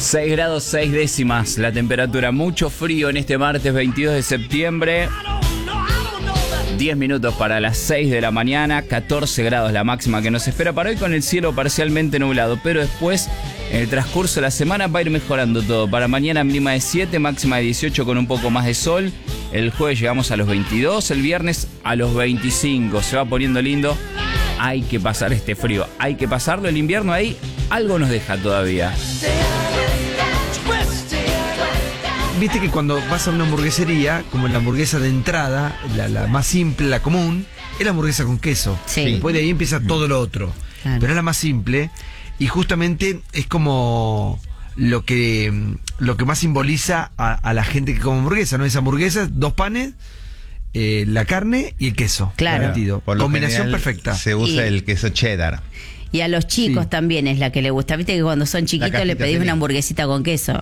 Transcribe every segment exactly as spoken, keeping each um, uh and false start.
seis grados seis décimas la temperatura, mucho frío en este martes veintidós de septiembre. diez minutos para las seis de la mañana, catorce grados la máxima que nos espera para hoy, con el cielo parcialmente nublado, pero después en el transcurso de la semana va a ir mejorando todo. Para mañana mínima de siete, máxima de dieciocho con un poco más de sol. El jueves llegamos a los veintidós, el viernes a los veinticinco. Se va poniendo lindo. Hay que pasar este frío, hay que pasarlo. El invierno ahí algo nos deja todavía. Viste que cuando vas a una hamburguesería, como la hamburguesa de entrada, la, la más simple, la común, es la hamburguesa con queso. Sí. Después de ahí empieza todo lo otro. Claro. Pero es la más simple y justamente es como lo que lo que más simboliza a, a la gente que come hamburguesa, ¿no? Es hamburguesa, dos panes, eh, la carne y el queso. Claro. Garantido. Por lo Combinación general, perfecta. Se usa Y- el queso cheddar. Y a los chicos Sí. también es la que le gusta. Viste que cuando son chiquitos cajita le pedís feliz. una hamburguesita con queso.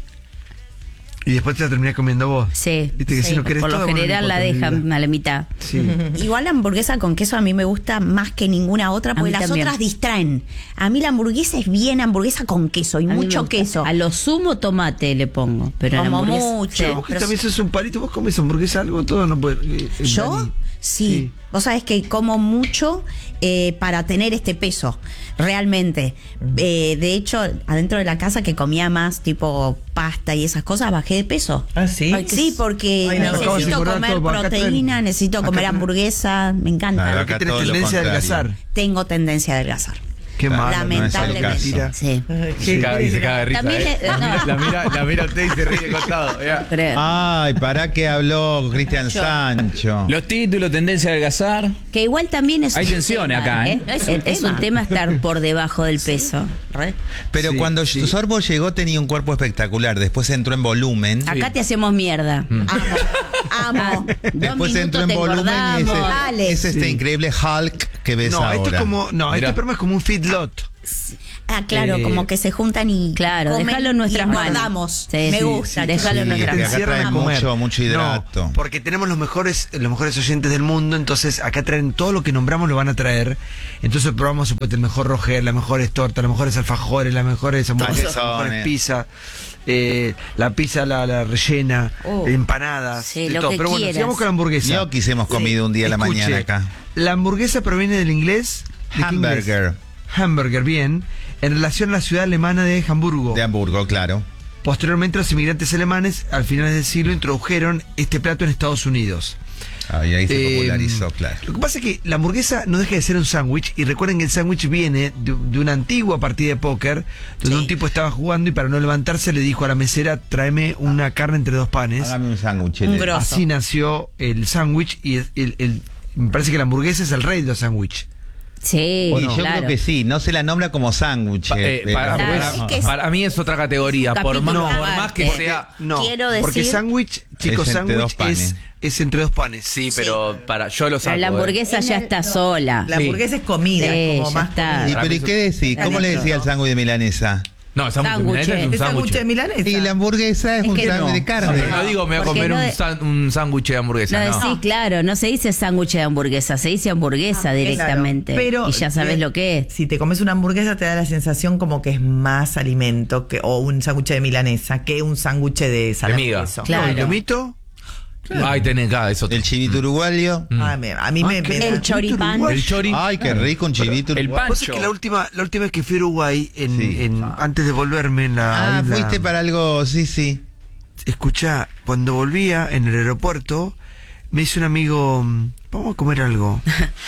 Y después te la terminás comiendo vos. Sí. Viste que Sí. si no querés Por todo, lo bueno, no general la importa, dejan mira. a la mitad. Sí. Igual la hamburguesa con queso a mí me gusta más que ninguna otra, A porque mí las también. otras distraen. A mí la hamburguesa es bien hamburguesa con queso y A mí me mucho gusta. queso. A lo sumo tomate le pongo. Pero a la Como hamburguesa- mucho. Sí. Vos que Pero también sos un palito, vos comes hamburguesa, algo, todo no puede. eh, eh, ¿Yo? Dani. Sí. Sí. Vos sabés que como mucho eh, para tener este peso, realmente. Eh, de hecho, adentro de la casa que comía más tipo pasta y esas cosas, bajé de peso. Ah, sí. Ay, sí, porque Ay, no. Acabas de necesito engordar comer todo, acá proteína, traen- necesito acá comer traen- hamburguesa, me encanta. Claro, Acá acá tenés todo lo tendencia a contrario. adelgazar. Tengo tendencia a adelgazar. Qué Claro, mal. Lamentablemente. no es el caso. Sí. Ay, Sí. ¿qué Caga- y se querés? caga de risa. También eh. le- La, no. mira, la mira, la mira usted y se ríe de costado. ya. Creo. Ay, ¿para qué habló Cristian Sancho? Los títulos, tendencia a adelgazar. Que igual también es Hay un tensiones tema, acá, ¿eh? Es un Es, es un tema. tema estar por debajo del peso. Re. Pero Sí, cuando sí. Sorbo llegó tenía un cuerpo espectacular, después entró en volumen. Acá te hacemos mierda. Amo, amo. Dos Después minutos entró en te volumen y es, engordamos. Dale. es este Sí. increíble Hulk que ves No, ahora. esto es como. No, Mirá. este programa es como un feedlot. Ah, claro, Eh, como que se juntan y Claro, comen déjalo en nuestras y manos. engordamos. Sí, Me sí, gusta. sí, déjalo en Sí, nuestras que manos. acá trae a comer. mucho, mucho hidrato. No, porque tenemos los mejores, los mejores oyentes del mundo, entonces acá traen todo lo que nombramos, lo van a traer. Entonces probamos supuestamente el mejor Roger, las mejores tortas, los mejores alfajores, las mejores hamburguesas, las Calzones. mejores pizzas, eh, la pizza, la, la rellena, Oh. empanadas, Sí, de lo todo. que Pero bueno, quieras. sigamos con la hamburguesa. Ñoquis hemos comido un día a la Escuche, mañana acá. La hamburguesa proviene del inglés. ¿de qué inglés? Hamburger. Hamburger, bien. En relación a la ciudad alemana de Hamburgo. De Hamburgo, claro. Posteriormente los inmigrantes alemanes al final del siglo introdujeron este plato en Estados Unidos. Ahí, ahí se Eh, popularizó, claro. Lo que pasa es que la hamburguesa no deja de ser un sándwich, y recuerden que el sándwich viene de, de una antigua partida de póker donde Sí. un tipo estaba jugando y para no levantarse le dijo a la mesera: tráeme una carne entre dos panes. Hágame un sándwich. Un le- grosso. Así nació el sándwich y el, el- el- me parece que la hamburguesa es el rey de los sándwiches. Sí, Y yo claro. creo que sí, no se la nombra como sándwich. Pa- eh, eh, para, pero- Claro, para- es que es- para mí es otra categoría. Por más, Capítulo por más que aparte. sea. No, Quiero porque decir- sándwich, chicos, Es entre dos sándwich panes. es, es entre dos panes. Sí, pero para yo lo saco. Pero la eh. hamburguesa ya está sola. La Sí. hamburguesa es comida, Sí, es como ya más está. comida. ¿Y pero ¿y qué decís? ¿Cómo le decía el sándwich de milanesa? No, el sándwich de Sándwich, milanesa es un ¿Es sándwich sándwich. de milanesa? Y la hamburguesa es, Es un que sándwich no. de carne. No digo me voy a Porque comer no un de- san- un sándwich de hamburguesa. No No, decís, claro, no se dice sándwich de hamburguesa, se dice hamburguesa directamente. Claro, pero y ya sabes eh, lo que es. Si te comes una hamburguesa te da la sensación como que es más alimento que o un sándwich de milanesa que un sándwich de salame miga. y queso. Claro. No, el lomito, Ay, tenés acá eso. El chivito uruguayo. Ah, me- a mí me, Ah, me ¿qué? da- El choripán. El chori. Ay, qué rico un chivito El uruguayo. Vos sabés pancho. que la última, la última vez que fui a Uruguay, en, Sí. en- antes de volverme en la Ah, isla, fuiste para algo, sí, sí. escuchá, cuando volvía en el aeropuerto, me dice un amigo: vamos a comer algo.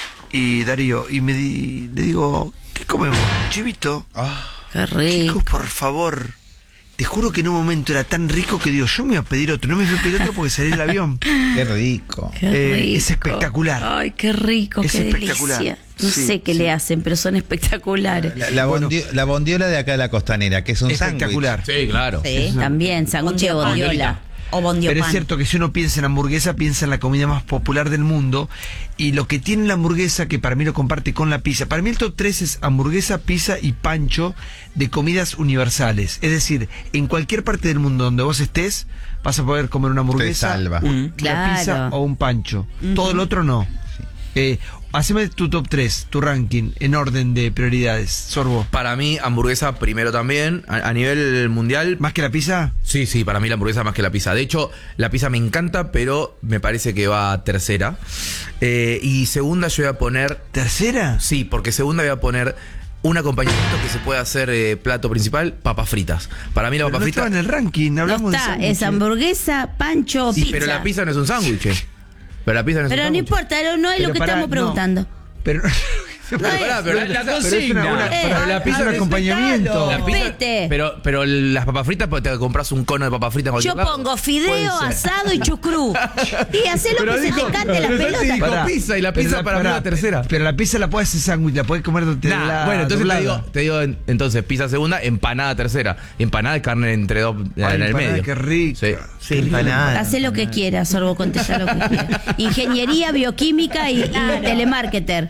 Y Darío, y me di- le digo: ¿qué comemos? Chivito. Qué Chicos, rico. por favor. Te juro que en un momento era tan rico que digo: yo me voy a pedir otro. No me fui a pedir otro porque salí del avión. Qué rico. Qué Eh, rico. es espectacular. Ay, qué rico, Es qué espectacular. delicia. No Sí, sé qué sí. le hacen, pero son espectaculares. La, la Bueno. bondio- la bondiola de acá de la costanera, que es un sándwich. Espectacular. Sí, claro. Sí. También, sándwich de bondiola. O bondiopan. Pero es cierto que si uno piensa en hamburguesa, piensa en la comida más popular del mundo. Y lo que tiene la hamburguesa, que para mí lo comparte con la pizza. Para mí el top tres es hamburguesa, pizza y pancho de comidas universales. Es decir, en cualquier parte del mundo donde vos estés, vas a poder comer una hamburguesa, salva. un- Mm, una claro. pizza o un pancho. Todo lo otro no. Eh, haceme tu top tres, tu ranking, en orden de prioridades. Sorbo. Para mí, hamburguesa primero también. A, a nivel mundial. ¿Más que la pizza? Sí, sí, para mí la hamburguesa más que la pizza. De hecho, la pizza me encanta, pero me parece que va tercera. Eh, y segunda yo voy a poner... ¿Tercera? Sí, porque segunda voy a poner un acompañamiento que se puede hacer eh, plato principal, papas fritas. Para mí la Pero papa no frita... estaba en el ranking, No hablamos está, de es hamburguesa, pancho o Sí, pizza. pero la pizza no es un sándwich. Pero la pizza no es Pero un no sándwich. importa, no es Pero lo que pará, estamos no. preguntando. Pero, Pero, pará, pero la, la pero es una- consigna. una- Eh, pero la pizza es un acompañamiento. La pizza- Vete. pero, pero las papas fritas, porque te compras un cono de papas fritas en cualquier Yo lado. pongo fideo, Puede ser. asado y chucrú. Y hacé lo Pero que dijo- se te cante la pero Santi pelota. dijo Pará. pizza y la Pero pizza para mí pará, la tercera. Pero la pizza la puedes hacer sándwich, la puedes comer de Nah, la bueno, entonces te doblada. digo, te digo en- entonces pizza segunda, empanada tercera. Empanada de carne entre dos Ay, en el empanada, medio. qué rica. Sí. Sí, empanada. Hacé lo que quieras, Sorbo, contesta lo que quieras. Ingeniería, bioquímica y, y telemarketer.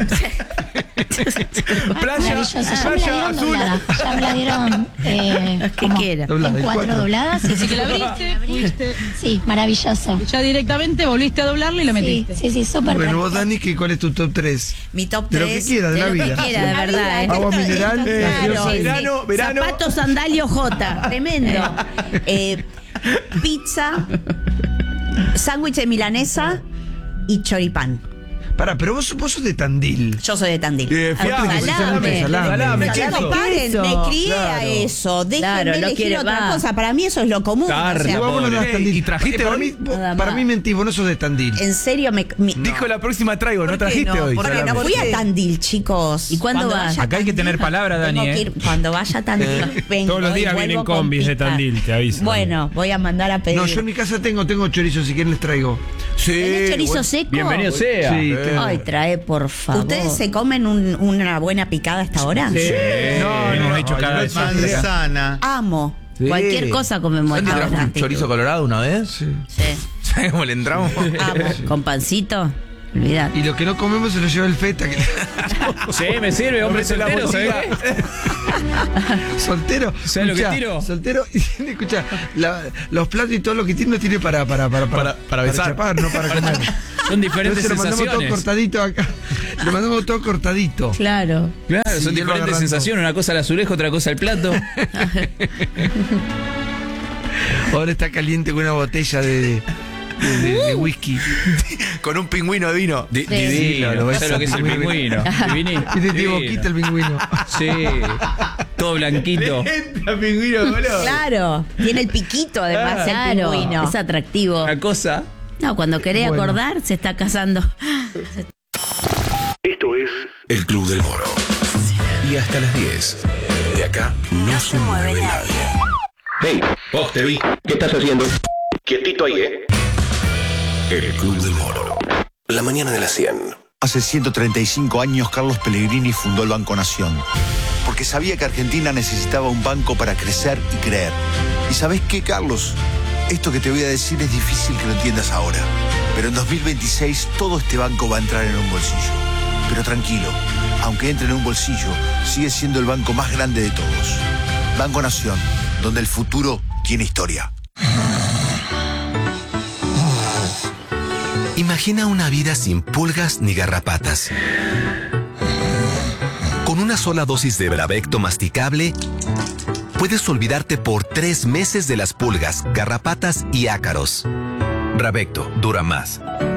Playa, Maravilloso. Ya me la dieron doblada. Ya me la dieron eh, Que como quiera. Doblada, en en cuatro cuatro. dobladas. Así que la abriste, fuiste. Sí, maravilloso. Ya directamente volviste a doblarla y la Sí, metiste. sí, sí, súper Bueno, vos, práctico. Dani, ¿qué- ¿cuál es tu top tres? Mi top De lo que tres. quieras, de la De lo que vida. quiera, de verdad. ¿eh? Agua mineral, Claro, gaseosa. sí, sí. Verano, verano. Zapato, sandalio, J. Tremendo. Eh, pizza, sándwich de milanesa y choripán. Pará, pero vos, vos sos de Tandil. Yo soy de Tandil. Eh, fiambre, Ah, que salame, salame, salame. salame, ¿Qué No sos? paren, me crié Claro. a eso. Déjenme Claro, no elegir quiere- otra va. cosa. Para mí eso es lo común. Carne, o sea, Vos no Pobre. das Tandil. ¿Y trajiste para hoy? mí, vos- Nada para más. mí mentís, vos no sos de Tandil. en serio me, mi- Dijo la próxima traigo, no ¿Por qué trajiste no? hoy. ¿Por qué porque no? no fui a Tandil, chicos. ¿Y cuándo vas? vaya a Acá hay que Tandil, tener palabra, Dani, tengo ¿eh? que ir- cuando vaya a Tandil, vengo. Todos los y días vuelvo vienen con combis de pizza. Tandil, te aviso. Bueno, voy a mandar a pedir. No, yo en mi casa tengo, tengo chorizo, si quieren les traigo. Sí. ¿Tenés chorizo bueno. seco? Bienvenido sea. Sí, Eh. tengo. Ay, trae, por favor. ¿Ustedes se comen un- una buena picada hasta ahora? No, hemos hecho cada vez más. Manzana. Amo. Sí. Cualquier cosa comemos ¿Santi ahora. trajo un chorizo colorado una vez? Sí. Sí. ¿Sabes cómo le entramos? Amo. Con pancito. Olvidate. Y lo que no comemos se lo lleva el feta. Que... Sí, me sirve, hombre Hombre, la soltero, ¿sabes botica. qué? Soltero. ¿Sabes lo que escuchá, tiro? Soltero. Y escucha, los platos y todo lo que tiene lo tiene para para para Para- para besar. chapar, no para comer. Son diferentes Entonces lo mandamos todo sensaciones. cortadito acá. Lo mandamos todo cortadito. Claro. Claro, Sí, son él va diferentes agarrando. sensaciones. Una cosa al azulejo, otra cosa al plato. Ahora está caliente con una botella de, de, de- de whisky. Con un pingüino de vino. Di- Sí, divino. lo ves ¿Sabes lo que es el muy pingüino? Divini- Y te tiene divino. boquita el pingüino. Sí. Todo blanquito. Entra pingüino, boludo. Claro. Tiene el piquito además el Claro. pingüino. Es atractivo. Una cosa. No, cuando querés Bueno. acordar, se está casando. Esto es El Club del Moro. Y hasta las diez. De acá no, se mueve nadie. Hey, vos te vi. ¿Qué estás haciendo? Quietito ahí, ¿eh? El Club del Moro. La mañana de las cien. Hace ciento treinta y cinco años Carlos Pellegrini fundó el Banco Nación, porque sabía que Argentina necesitaba un banco para crecer y creer. ¿Y sabés qué, Carlos? Esto que te voy a decir es difícil que lo entiendas ahora, pero en dos mil veintiséis todo este banco va a entrar en un bolsillo. Pero tranquilo, aunque entre en un bolsillo, sigue siendo el banco más grande de todos. Banco Nación, donde el futuro tiene historia. Imagina una vida sin pulgas ni garrapatas. Con una sola dosis de Bravecto masticable, puedes olvidarte por tres meses de las pulgas, garrapatas y ácaros. Bravecto dura más.